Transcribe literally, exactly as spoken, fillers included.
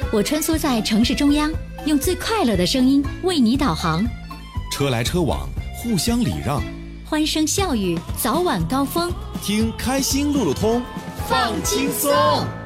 我穿梭在城市中央，用最快乐的声音为你导航。 车来车往，互相礼让， 欢声笑语，早晚高峰。 听开心路路通， 放轻松。